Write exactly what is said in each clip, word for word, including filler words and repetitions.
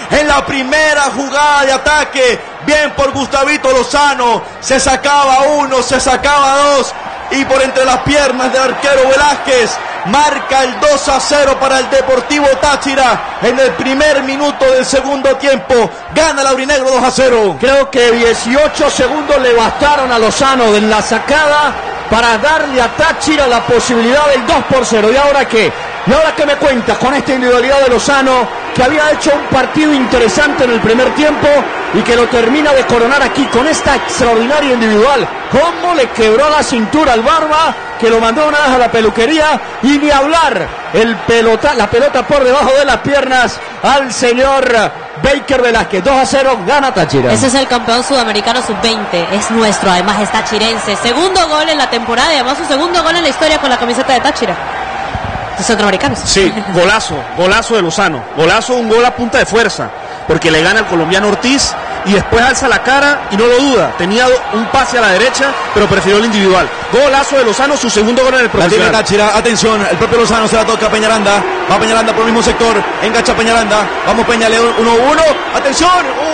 en la primera jugada de ataque. Bien por Gustavito Lozano, se sacaba uno, se sacaba dos, y por entre las piernas del arquero Velázquez marca el dos a cero para el Deportivo Táchira en el primer minuto del segundo tiempo. Gana el aurinegro dos a cero. Creo que dieciocho segundos le bastaron a Lozano en la sacada para darle a Táchira la posibilidad del dos por cero. ¿Y ahora qué? ¿Y ahora qué me cuentas con esta individualidad de Lozano, que había hecho un partido interesante en el primer tiempo y que lo termina de coronar aquí con esta extraordinaria individual? ¿Cómo le quebró la cintura al Barba, que lo mandó una vez a la peluquería? Y ni hablar, el pelota, la pelota por debajo de las piernas al señor Baker Velázquez. dos a cero, gana Táchira. Ese es el campeón sudamericano sub veinte, es nuestro, además es tachirense. Segundo gol en la temporada y además su segundo gol en la historia con la camiseta de Táchira. Centroamericanos. Sí, golazo, golazo de Lozano, golazo, un gol a punta de fuerza, porque le gana al colombiano Ortiz y después alza la cara y no lo duda, tenía un pase a la derecha, pero prefirió el individual. Golazo de Lozano, su segundo gol en el profesional. La tiene Táchira, atención, el propio Lozano se la toca a Peñaranda, va Peñaranda por el mismo sector, engancha Peñaranda, vamos Peña, León, uno uno, atención,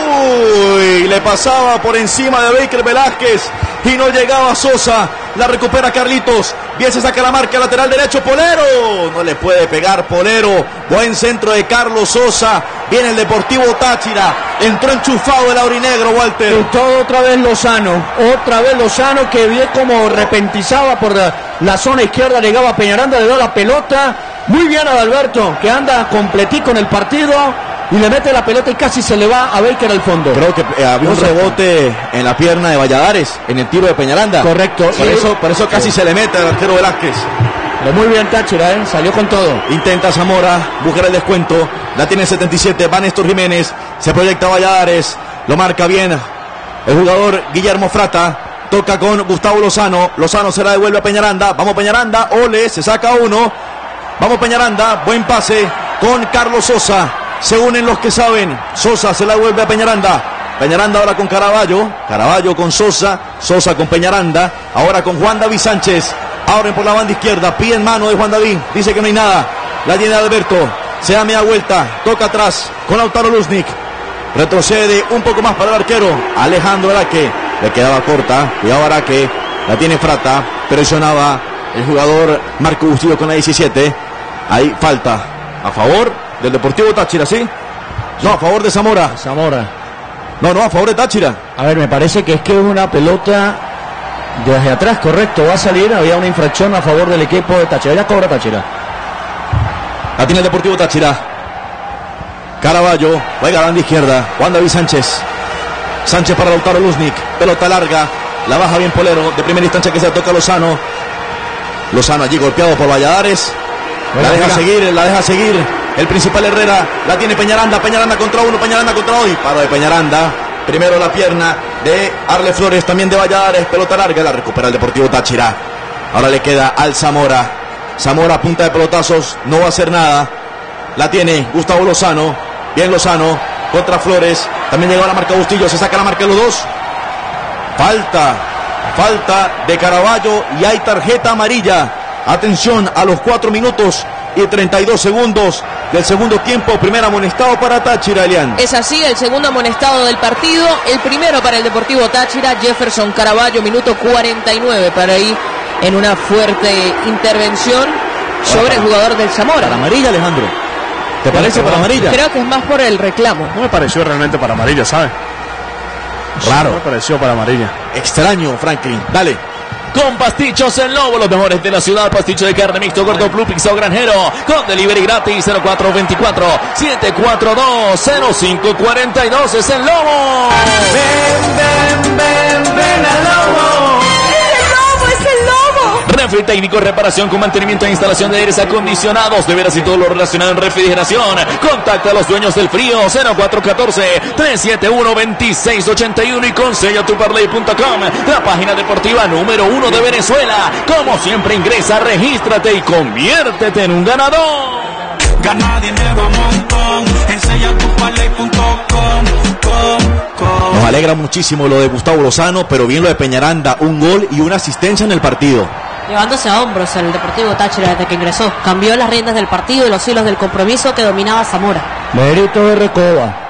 uy, le pasaba por encima de Baker Velázquez y no llegaba Sosa, la recupera Carlitos, bien se saca la marca lateral derecho, Polero, no le puede pegar Polero, buen centro de Carlos Sosa, viene el Deportivo Táchira, entró enchufado el aurinegro, Walter. Y todo otra vez Lozano, otra vez Lozano, que vio como repentizaba por la, la zona izquierda, llegaba a Peñaranda, le dio la pelota, muy bien a Adalberto, que anda completico en el partido, y le mete la pelota y casi se le va a Baker al fondo. Creo que eh, había un rebote en la pierna de Valladares en el tiro de Peñaranda. Correcto. Por eso, por eso casi se le mete al arquero Velázquez. Pero muy bien Táchira, ¿eh? Salió con todo. Intenta Zamora buscar el descuento. La tiene setenta y siete. Va Néstor Jiménez. Se proyecta Valladares. Lo marca bien el jugador Guillermo Frata. Toca con Gustavo Lozano. Lozano se la devuelve a Peñaranda. Vamos Peñaranda. Ole, se saca uno. Vamos Peñaranda. Buen pase con Carlos Sosa. Se unen los que saben. Sosa se la devuelve a Peñaranda. Peñaranda ahora con Caraballo. Caraballo con Sosa. Sosa con Peñaranda. Ahora con Juan David Sánchez. Abren por la banda izquierda. Piden mano de Juan David. Dice que no hay nada. La tiene Alberto. Se da media vuelta. Toca atrás con Lautaro Luznik. Retrocede un poco más para el arquero Alejandro Araque. Le quedaba corta. Cuidado Araque. La tiene Frata. Presionaba el jugador Marco Bustillo con la diecisiete. Ahí falta a favor del Deportivo Táchira, ¿sí? No, a favor de Zamora. Zamora. No, no, a favor de Táchira. A ver, me parece que es que es una pelota desde atrás, correcto. Va a salir, había una infracción a favor del equipo de Táchira. Ya cobra Táchira. La tiene el Deportivo Táchira. Caraballo, juega a la banda izquierda. Juan David Sánchez. Sánchez para Lautaro Luznik. Pelota larga. La baja bien Polero. De primera instancia que se la toca Lozano. Lozano allí golpeado por Valladares. La deja seguir, la deja seguir. El principal Herrera, la tiene Peñaranda. Peñaranda contra uno, Peñaranda contra dos. Disparo de Peñaranda. Primero la pierna de Arle Flores, también de Valladares. Pelota larga, la recupera el Deportivo Táchira. Ahora le queda al Zamora. Zamora, punta de pelotazos, no va a hacer nada. La tiene Gustavo Lozano. Bien Lozano, contra Flores. También llegó a la marca Bustillo, se saca la marca de los dos. Falta, falta de Caraballo y hay tarjeta amarilla. Atención a los cuatro minutos y treinta y dos segundos del segundo tiempo. Primer amonestado para Táchira, Elian. Es así, el segundo amonestado del partido. El primero para el Deportivo Táchira, Jefferson Caraballo, minuto cuarenta y nueve, para ir en una fuerte intervención sobre el jugador del Zamora. Para amarilla, Alejandro. ¿Te parece para amarilla? Creo que es más por el reclamo. No me pareció realmente para amarilla, ¿sabes? Raro. No me pareció para amarilla. Extraño, Franklin. Dale. Con Pastichos El Lobo, los mejores de la ciudad. Pasticho de carne mixto, gordo, blue, pizza o granjero. Con delivery gratis. Cero cuatro veinticuatro, setecientos cuarenta y dos, cero cinco cuarenta y dos. Es El Lobo. Ven, ven, ven, ven al Lobo. ¡Es El Lobo, es El Lobo! Refri técnico, reparación con mantenimiento e instalación de aires acondicionados, neveras y todo lo relacionado en refrigeración. Contacta a los dueños del frío. Cero cuatro uno cuatro, tres siete uno, dos seis ocho uno y con sello tu parley punto com, la página deportiva número uno de Venezuela. Como siempre, ingresa, regístrate y conviértete en un ganador. Gana dinero a montón en sella tu parley punto com. Nos alegra muchísimo lo de Gustavo Lozano, pero bien lo de Peñaranda, un gol y una asistencia en el partido. Llevándose a hombros el Deportivo Táchira desde que ingresó. Cambió las riendas del partido y los hilos del compromiso que dominaba Zamora. Mérito de Recoba.